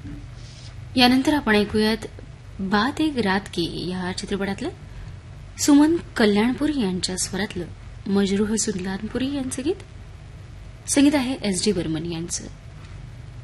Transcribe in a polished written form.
यानंतर आपण ऐकूयात बात एक रात की या चित्रपटातलं सुमन कल्याणपुरी यांच्या स्वरातलं मजरूह सुल्तानपुरी यांचं गीत. संगीत आहे एस डी बर्मन यांचं.